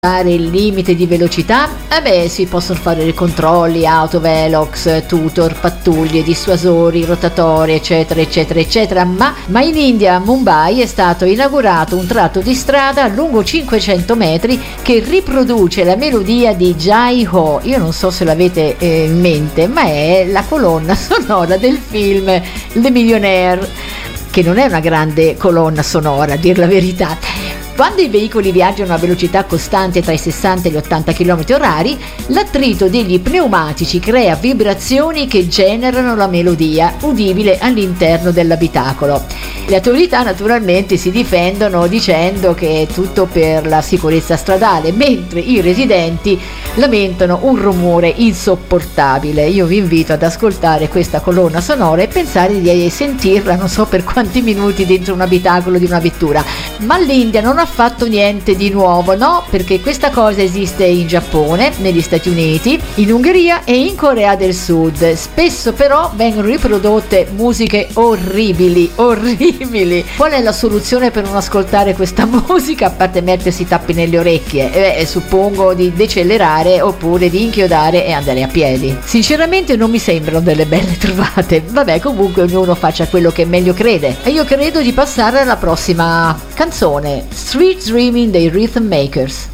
il limite di velocità? Si possono fare dei controlli, autovelox, tutor, pattuglie, dissuasori, rotatori, eccetera, eccetera, eccetera, ma in India, a Mumbai, è stato inaugurato un tratto di strada lungo 500 metri che riproduce la melodia di Jai Ho. Io non so se l'avete in mente, ma è la colonna sonora del film Le Millionaire, che non è una grande colonna sonora, a dir la verità. Quando i veicoli viaggiano a velocità costante tra i 60 e gli 80 km/h, l'attrito degli pneumatici crea vibrazioni che generano la melodia udibile all'interno dell'abitacolo. Le autorità naturalmente si difendono dicendo che è tutto per la sicurezza stradale, mentre i residenti lamentano un rumore insopportabile. Io vi invito ad ascoltare questa colonna sonora e pensare di sentirla non so per quanti minuti dentro un abitacolo di una vettura. Ma l'India non ha fatto niente di nuovo, no? Perché questa cosa esiste in Giappone, negli Stati Uniti, in Ungheria e in Corea del Sud. Spesso però vengono riprodotte musiche orribili. Qual è la soluzione per non ascoltare questa musica, a parte mettersi i tappi nelle orecchie? Suppongo di decelerare oppure di inchiodare e andare a piedi. Sinceramente non mi sembrano delle belle trovate. Vabbè, comunque ognuno faccia quello che meglio crede. E io credo di passare alla prossima canzone, Street Dreaming dei Rhythm Makers.